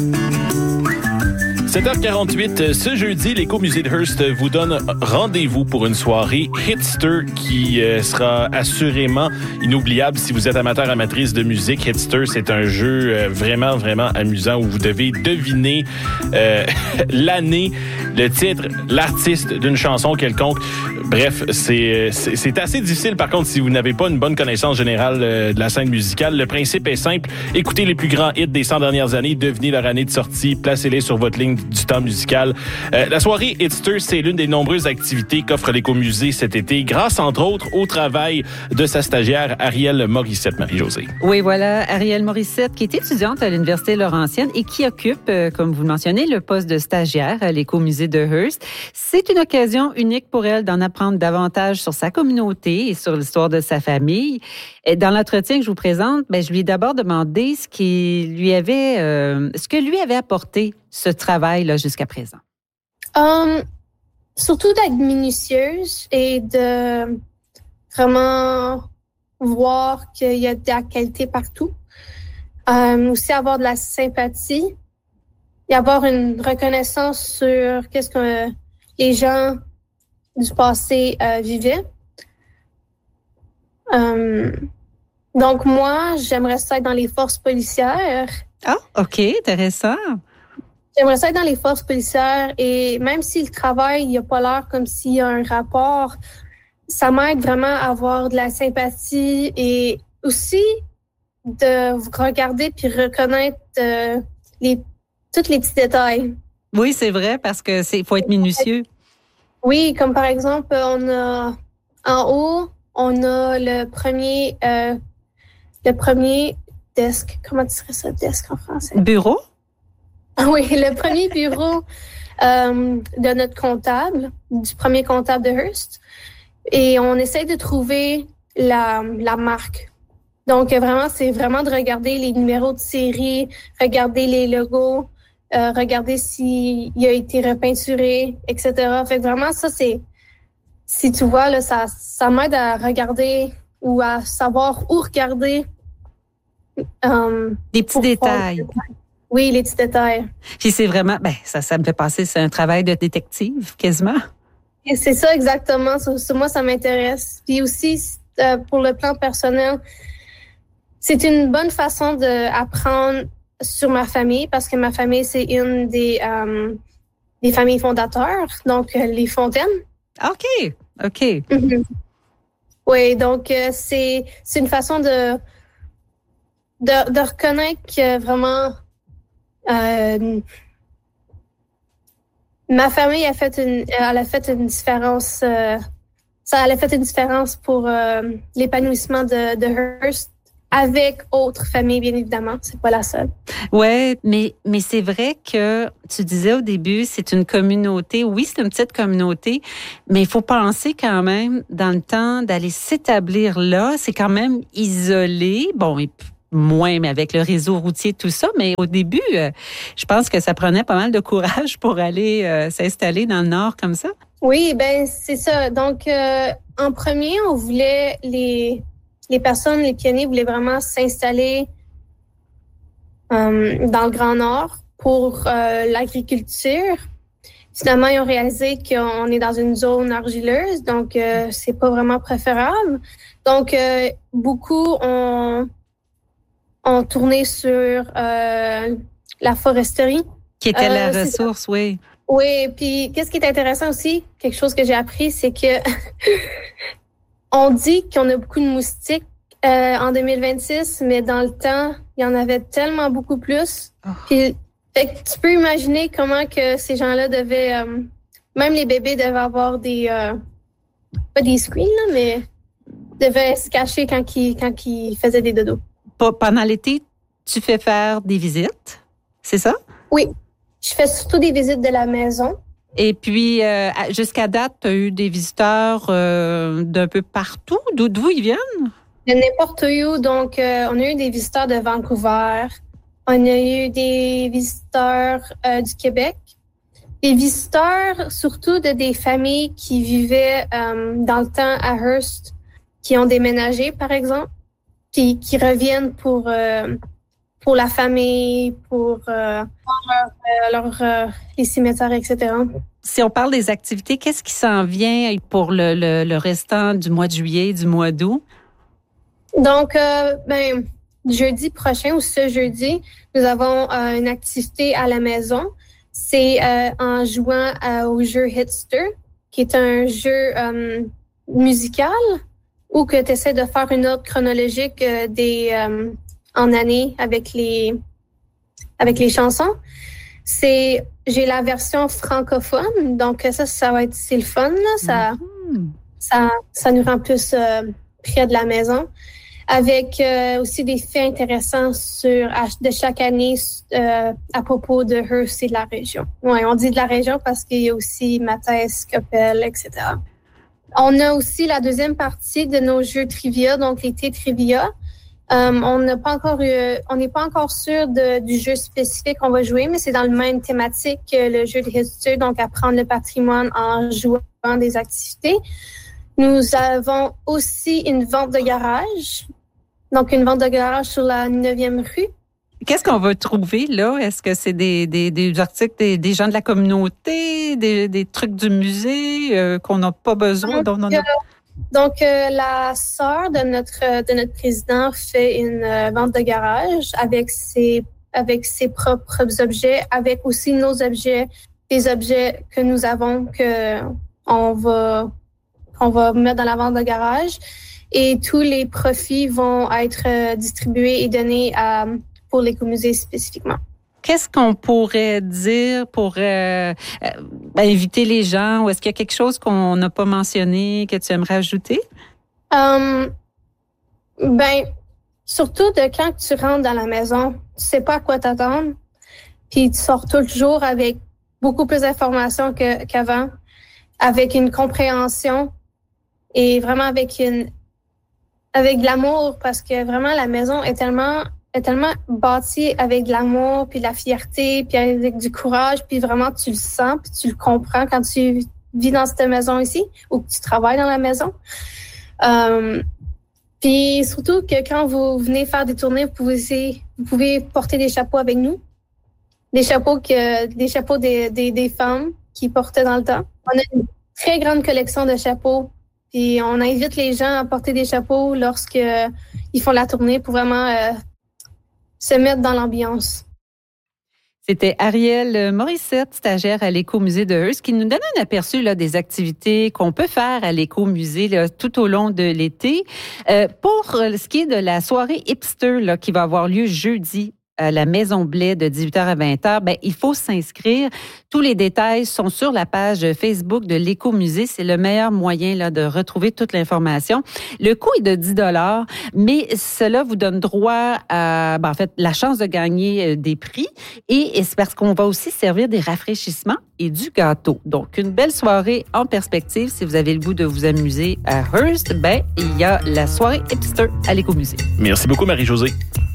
7h48, ce jeudi, l'Écomusée de Hearst vous donne rendez-vous pour une soirée Hitster qui sera assurément inoubliable si vous êtes amatrice de musique. Hitster, c'est un jeu vraiment amusant où vous devez deviner l'année, le titre, l'artiste d'une chanson quelconque. Bref, c'est assez difficile par contre si vous n'avez pas une bonne connaissance générale de la scène musicale. Le principe est simple. Écoutez les plus grands hits des 100 dernières années, devinez leur année de sortie, placez-les sur votre ligne du temps musical. La soirée Hitster, c'est l'une des nombreuses activités qu'offre l'Écomusée cet été, grâce entre autres au travail de sa stagiaire Arielle Morissette, Marie-Josée. Oui, voilà, Arielle Morissette, qui est étudiante à l'Université Laurentienne et qui occupe, comme vous le mentionnez, le poste de stagiaire à l'Écomusée de Hearst. C'est une occasion unique pour elle d'en apprendre davantage sur sa communauté et sur l'histoire de sa famille. Et dans l'entretien que je vous présente, je lui ai d'abord demandé ce que lui avait apporté ce travail-là jusqu'à présent. Surtout d'être minutieuse et de vraiment voir qu'il y a de la qualité partout. Aussi avoir de la sympathie et avoir une reconnaissance sur qu'est-ce que les gens du passé vivaient. Donc moi, j'aimerais ça être dans les forces policières. Ah, OK, intéressant. J'aimerais ça être dans les forces policières et même si le travail, il n'y a pas l'air comme s'il y a un rapport, ça m'aide vraiment à avoir de la sympathie et aussi de regarder puis reconnaître tous les petits détails. Oui, c'est vrai parce que faut être minutieux. Oui, comme par exemple, on a en haut, on a le premier desk. Comment tu dirais ça, desk en français? Bureau? Oui, le premier bureau de notre comptable, du premier comptable de Hearst. Et on essaie de trouver la marque. Donc, vraiment, c'est vraiment de regarder les numéros de série, regarder les logos, regarder s'il a été repeinturé, etc. Fait que vraiment, ça, c'est... Si tu vois, là, ça m'aide à regarder ou à savoir où regarder. Des petits détails. Oui, les petits détails. Puis c'est vraiment, ça me fait penser, c'est un travail de détective, quasiment. Et c'est ça exactement. Moi, ça m'intéresse. Puis aussi, pour le plan personnel, c'est une bonne façon d'apprendre sur ma famille parce que ma famille, c'est une des familles fondateurs, donc les Fontaines. OK. Mm-hmm. Oui, donc c'est une façon de reconnaître que vraiment ma famille a fait une différence. Elle a fait une différence pour l'épanouissement de Hearst avec autres familles, bien évidemment. C'est pas la seule. Ouais, mais c'est vrai que tu disais au début, c'est une communauté. Oui, c'est une petite communauté, mais il faut penser quand même dans le temps d'aller s'établir là. C'est quand même isolé. Bon, et moins, mais avec le réseau routier, tout ça. Mais au début, je pense que ça prenait pas mal de courage pour aller s'installer dans le Nord comme ça. Oui, c'est ça. Donc, en premier, on voulait les personnes, les pionniers voulaient vraiment s'installer dans le Grand Nord pour l'agriculture. Finalement, ils ont réalisé qu'on est dans une zone argileuse, donc c'est pas vraiment préférable. Donc, beaucoup ont tourné sur la foresterie. Qui était la ressource, oui. Oui, puis qu'est-ce qui est intéressant aussi, quelque chose que j'ai appris, c'est que on dit qu'on a beaucoup de moustiques en 2026, mais dans le temps, il y en avait tellement beaucoup plus. Oh. Puis, fait que tu peux imaginer comment que ces gens-là devaient, même les bébés devaient avoir des, pas des screens, là, mais devaient se cacher quand ils faisaient des dodos. Pendant l'été, tu fais faire des visites, c'est ça? Oui. Je fais surtout des visites de la maison. Et puis, jusqu'à date, tu as eu des visiteurs d'un peu partout. D'où ils viennent? De n'importe où. Donc, on a eu des visiteurs de Vancouver. On a eu des visiteurs du Québec. Des visiteurs surtout de des familles qui vivaient dans le temps à Hearst, qui ont déménagé, par exemple, qui reviennent pour la famille, pour les cimetières, etc. Si on parle des activités, qu'est-ce qui s'en vient pour le restant du mois de juillet, du mois d'août? Donc, jeudi prochain ou ce jeudi, nous avons une activité à la maison. C'est en jouant au jeu Hitster, qui est un jeu musical où que tu essaies de faire une ordre chronologique en année avec les chansons. J'ai la version francophone, donc ça va être, c'est le fun, là. Ça nous rend plus près de la maison. Avec aussi des faits intéressants de chaque année à propos de Hearst et de la région. Ouais, on dit de la région parce qu'il y a aussi Mathès, Coppel, etc. On a aussi la deuxième partie de nos jeux trivia, donc les T-Trivia. On n'est pas encore sûr du jeu spécifique qu'on va jouer, mais c'est dans le même thématique que le jeu de History, donc apprendre le patrimoine en jouant des activités. Nous avons aussi une vente de garage. Donc, une vente de garage sur la 9e rue. Qu'est-ce qu'on va trouver là? Est-ce que c'est des articles des gens de la communauté, des trucs du musée qu'on n'a pas besoin? Donc, la sœur de notre président fait une vente de garage avec ses propres objets, avec aussi nos objets, des objets que nous avons qu'on va mettre dans la vente de garage. Et tous les profits vont être distribués et donnés pour l'écomusée spécifiquement. Qu'est-ce qu'on pourrait dire pour inviter les gens? Ou est-ce qu'il y a quelque chose qu'on n'a pas mentionné que tu aimerais ajouter? Surtout de quand tu rentres dans la maison, tu sais pas à quoi t'attendre. Puis tu sors toujours avec beaucoup plus d'informations qu'avant, avec une compréhension et vraiment avec de l'amour, parce que vraiment la maison est tellement bâtie avec de l'amour, puis de la fierté, puis avec du courage, puis vraiment tu le sens, puis tu le comprends quand tu vis dans cette maison ici ou que tu travailles dans la maison. Puis surtout que quand vous venez faire des tournées, vous pouvez porter des chapeaux avec nous, des chapeaux des femmes qui portaient dans le temps. On a une très grande collection de chapeaux. Puis on invite les gens à porter des chapeaux lorsqu'ils font la tournée pour vraiment se mettre dans l'ambiance. C'était Arielle Morissette, stagiaire à l'Écomusée de Hearst, qui nous donne un aperçu là, des activités qu'on peut faire à l'Écomusée là, tout au long de l'été. Pour ce qui est de la soirée hipster là, qui va avoir lieu jeudi à la Maison Blais de 18h à 20h, il faut s'inscrire. Tous les détails sont sur la page Facebook de l'Écomusée. C'est le meilleur moyen là, de retrouver toute l'information. Le coût est de 10$, mais cela vous donne droit à la chance de gagner des prix. Et c'est parce qu'on va aussi servir des rafraîchissements et du gâteau. Donc, une belle soirée en perspective. Si vous avez le goût de vous amuser à Hearst, il y a la soirée hipster à l'Écomusée. Merci beaucoup, Marie-Josée.